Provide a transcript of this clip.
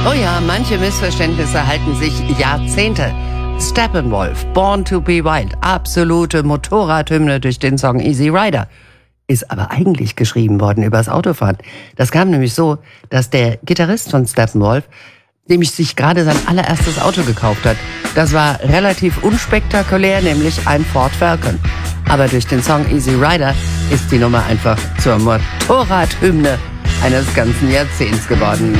Oh ja, manche Missverständnisse halten sich Jahrzehnte. Steppenwolf, Born to be Wild, absolute Motorradhymne durch den Song Easy Rider. Ist aber eigentlich geschrieben worden übers Autofahren. Das kam nämlich so, dass der Gitarrist von Steppenwolf nämlich sich gerade sein allererstes Auto gekauft hat. Das war relativ unspektakulär, nämlich ein Ford Falcon. Aber durch den Song Easy Rider ist die Nummer einfach zur Motorradhymne eines ganzen Jahrzehnts geworden.